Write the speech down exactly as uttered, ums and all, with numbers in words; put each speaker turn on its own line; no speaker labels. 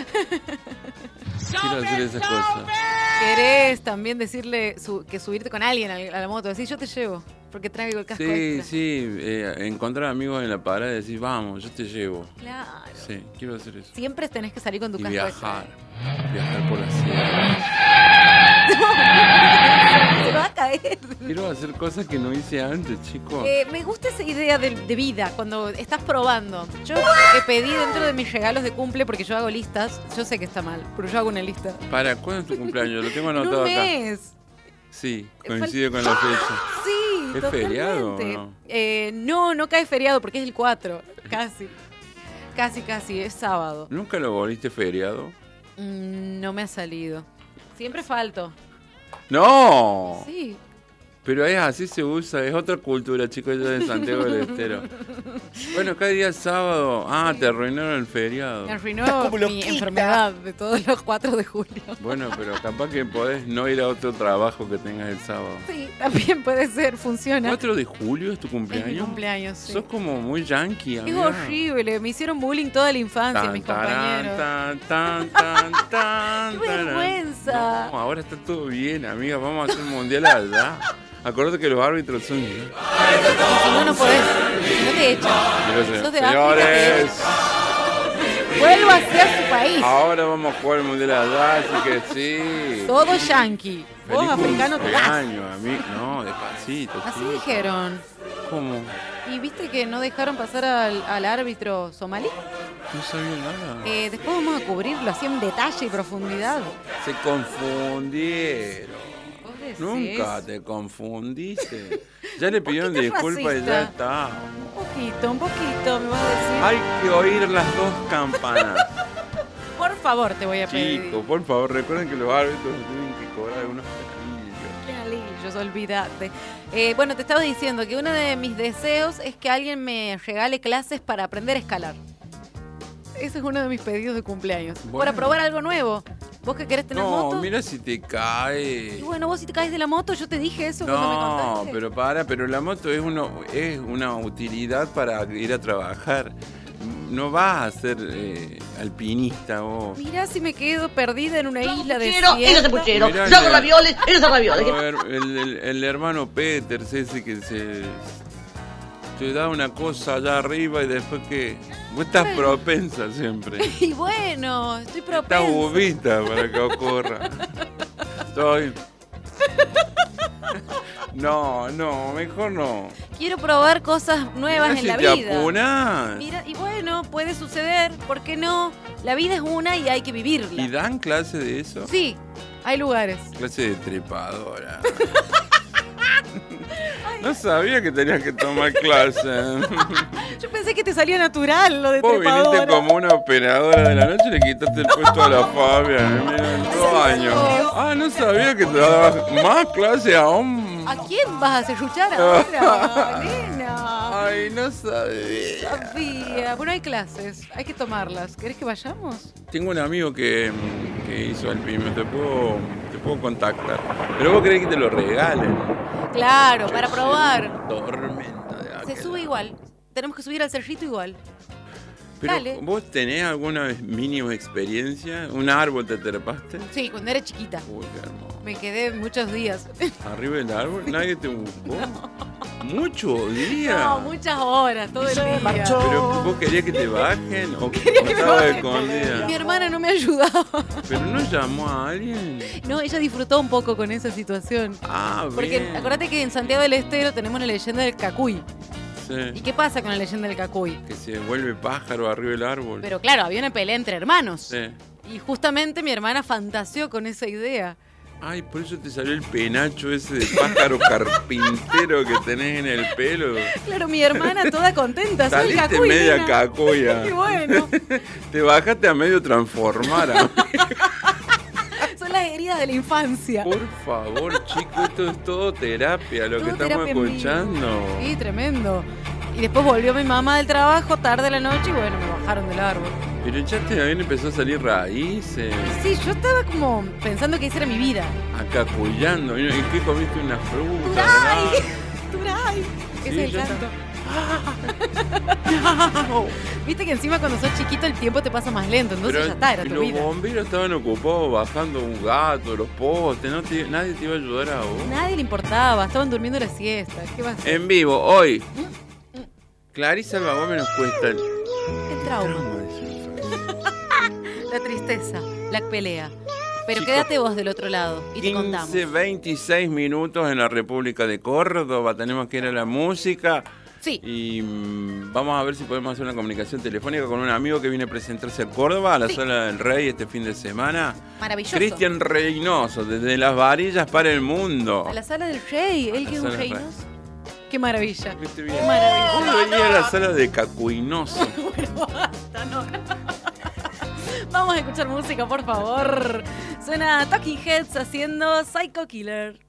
Quiero hacer esas cosas.
¿Querés también decirle su, que subirte con alguien a la moto? Decís, yo te llevo, porque traigo el casco
Sí,
extra.
sí, eh, encontrar amigos en la parada y decir, vamos, yo te llevo.
Claro.
Sí, quiero hacer eso.
Siempre tenés que salir con tu
Y
casco
viajar,
extra.
viajar por la ciudad.
Se va a caer.
Quiero hacer cosas que no hice antes, chicos.
Eh, me gusta esa idea de, de vida, cuando estás probando. Yo eh, pedí dentro de mis regalos de cumple, porque yo hago listas. Yo sé que está mal, pero yo hago una lista.
¿Para cuándo es tu cumpleaños? Lo tengo
En
anotado
un
acá.
mes.
Sí, coincide con la fecha.
Sí,
¿Es
totalmente.
feriado o no?
Eh, no, no cae feriado porque es el cuatro. Casi. Casi, casi. Es sábado.
¿Nunca lo volviste feriado?
Mm, no me ha salido. Siempre falto.
¡No!
Sí.
Pero es así se usa, es otra cultura, chicos, yo de Santiago del Estero. Bueno, cada día es sábado. Ah, te arruinaron el feriado.
Me arruinó mi enfermedad de todos los cuatro de julio.
Bueno, pero capaz que podés no ir a otro trabajo que tengas el sábado.
Sí, también puede ser, funciona.
¿cuatro de julio es tu cumpleaños?
Es mi cumpleaños, sí.
Sos como muy yankee,
Es
amiga.
horrible, me hicieron bullying toda la infancia,
Tan,
mis
tarán,
compañeros.
tan, tan, tan, tan,
¡Qué
tarán.
vergüenza!
No, ahora está todo bien, amiga. Vamos a hacer un mundial allá. Acuérdate que los árbitros son...
Y si no, no podés. No te echan. Sos de África, te
Señores,
echan. Vuelvo a ser su país.
ahora vamos a jugar el mundial allá, así que sí.
Todo yankee. Vos
Feliz
africano te das.
cumpleaños, a mí. No, despacito.
Así
chico.
dijeron.
¿Cómo?
¿Y viste que no dejaron pasar al, al árbitro somalí?
No sabía nada.
Eh, después vamos a cubrirlo así en detalle y profundidad.
Se confundieron.
¿Vos decís?
Nunca te confundiste. Ya le pidieron
poquito
disculpas y
racista.
ya está.
Un poquito, un poquito, me vas a decir.
Hay que oír las dos campanas.
Por favor, te voy a pedir.
Chicos, por favor, recuerden que los árbitros tienen que cobrar algunos
Qué alivio, olvídate. Eh, bueno, te estaba diciendo que uno de mis deseos es que alguien me regale clases para aprender a escalar. Ese es uno de mis pedidos de cumpleaños.
Bueno.
Para probar algo nuevo. ¿Vos que querés tener
No,
moto?
mira si te cae.
Y bueno, vos si te caes de la moto, yo te dije eso cuando me
No,
contaste.
pero para, pero la moto es, uno, es una utilidad para ir a trabajar. No vas a ser eh, alpinista vos.
Mirá si me quedo perdida en una isla de
Puchero, él hace puchero.
Mirá,
Yo hago
mira.
ravioles, él hace ravioles.
A ver, el, el- el hermano Peters ese que se te da una cosa allá arriba y después que vos estás
Bueno.
propensa siempre.
Y bueno, estoy
Estás
propensa.
bobita para que ocurra. Estoy. No, no, mejor no.
Quiero probar cosas nuevas
Mirá
en la
si te
vida.
apunás.
Mira, y bueno, puede suceder, ¿por qué no? La vida es una y hay que vivirla.
¿Y dan clase de eso?
Sí, hay lugares.
Clase de trepadora. No sabía que tenías que tomar clase.
Yo pensé que te salía natural lo de
Vos
trepadora.
viniste como una operadora de la noche y le quitaste el puesto a la Fabián. Mira, en dos años. Ah, no sabía que te dabas más clase aún.
¿A quién vas a serruchar ahora, nena?
Ay, no sabía.
Sabía. Bueno, hay clases, hay que tomarlas. ¿Querés que vayamos?
Tengo un amigo que, que hizo alpinismo, te puedo, te puedo contactar. Pero vos querés que te lo regalen.
Claro, para probar.
Tormenta de
Se
aquel.
sube igual. Tenemos que subir al cerrito igual.
Pero
Dale.
vos tenés alguna vez mínima experiencia, un árbol te trepaste.
Sí, cuando era chiquita.
Uy, qué hermoso.
Me quedé muchos días.
Arriba del árbol, nadie te buscó. Muchos días.
No, muchas horas, todo el día.
Pero vos querías que te bajen o que
Quería que me
estaba
bajen.
escondida.
Mi hermana no me ayudaba.
Pero no llamó a alguien.
No, ella disfrutó un poco con esa situación.
Ah,
Porque
bien.
acuérdate que en Santiago del Estero tenemos la leyenda del Cacuy. ¿Y
Sí.
qué pasa con la leyenda del Cacuy?
Que se vuelve pájaro arriba del árbol.
Pero claro, había una pelea entre hermanos.
Sí.
Y justamente mi hermana fantaseó con esa idea.
Ay, por eso te salió el penacho ese de pájaro carpintero que tenés en el pelo.
Claro, mi hermana toda contenta. Soy el
Saliste
Cacuy,
media
nena.
cacoya.
Y bueno,
Te bajaste a medio transformar. amigo.
son las heridas de la infancia.
Por favor, chicos, esto es todo terapia, lo
Todo
que estamos
terapia en vivo.
escuchando.
Sí, tremendo. Y después volvió mi mamá del trabajo tarde de la noche y bueno, me bajaron del árbol.
Pero ya te habían empezado a salir raíces,
Sí, yo estaba como pensando que esa era mi vida.
acacullando. ¿Y qué comiste? Una fruta?
¡Turay!
¿verdad?
¡Turay! Ese
Sí,
es el
ya
canto.
está. No.
Viste que encima cuando sos chiquito el tiempo te pasa más lento, entonces
Pero
ya está, era tu
los
vida.
bomberos estaban ocupados bajando un gato, los postes, no te- nadie te iba a ayudar a vos.
Nadie le importaba, estaban durmiendo la siesta. ¿Qué va a hacer?
En vivo, hoy, Clarisa Albagome nos cuesta el
El trauma,
trauma de ser feliz.
la tristeza, la pelea. Pero
Chicos,
quédate vos del otro lado y te contamos.
quince, veintiséis minutos en la República de Córdoba, tenemos que ir a la música.
Sí.
Y mm, vamos a ver si podemos hacer una comunicación telefónica con un amigo que viene a presentarse a Córdoba, a la
Sí.
Sala del Rey este fin de semana.
Maravilloso.
Cristian Reynoso, desde las varillas para el mundo.
A la sala del rey, él
la
que es un
sala del
rey,
rey.
¿no? Qué maravilla.
¿Viste bien?
Qué maravilla.
Hoy venía a la sala de Cacuinoso.
Bueno, basta, no. Vamos a escuchar música, por favor. Suena Talking Heads haciendo Psycho Killer.